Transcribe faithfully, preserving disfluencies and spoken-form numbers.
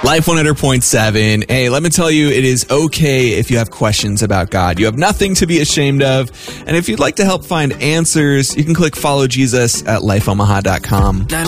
Life one hundred point seven. Hey, let me tell you, it is okay if you have questions about God. You have nothing to be ashamed of. And if you'd like to help find answers, you can click follow Jesus at life omaha dot com.